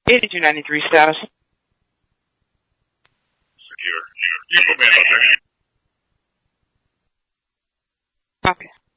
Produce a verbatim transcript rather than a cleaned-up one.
eighty-two ninety-three status. Secure. You put me in, okay? Copy.